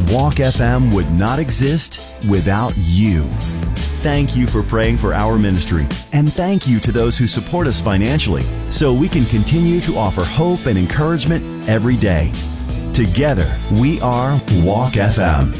Walk FM would not exist without you. Thank you for praying for our ministry, and thank you to those who support us financially so we can continue to offer hope and encouragement every day. Together, we are Walk FM.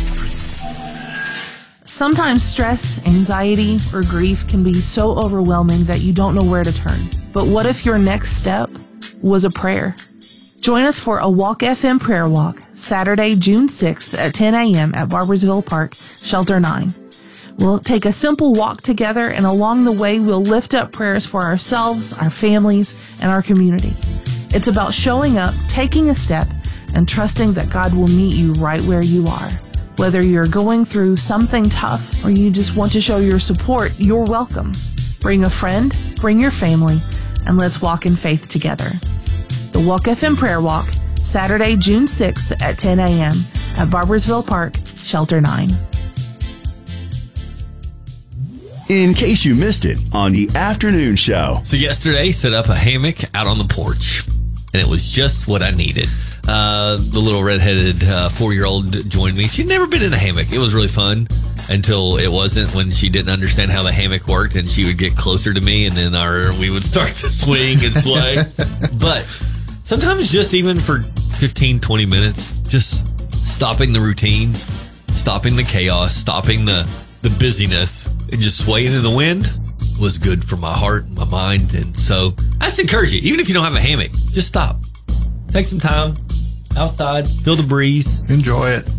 Sometimes stress, anxiety, or grief can be so overwhelming that you don't know where to turn. But what if your next step was a prayer? Join us for a Walk FM prayer walk, Saturday, June 6th at 10 a.m. at Barboursville Park, Shelter 9. We'll take a simple walk together, and along the way, we'll lift up prayers for ourselves, our families, and our community. It's about showing up, taking a step, and trusting that God will meet you right where you are. Whether you're going through something tough or you just want to show your support, you're welcome. Bring a friend, bring your family, and let's walk in faith together. The Walk FM Prayer Walk, Saturday, June 6th at 10 a.m. at Barboursville Park, Shelter 9. In case you missed it on the afternoon show. So yesterday, set up a hammock out on the porch, and it was just what I needed. The little redheaded 4-year-old joined me. She'd never been in a hammock. It was really fun until it wasn't, when she didn't understand how the hammock worked, and she would get closer to me, and then we would start to swing and sway. But sometimes just even for 15, 20 minutes, just stopping the routine, stopping the chaos, stopping the busyness, and just swaying in the wind was good for my heart and my mind. And so I just encourage you, even if you don't have a hammock, just stop. Take some time outside, feel the breeze. Enjoy it.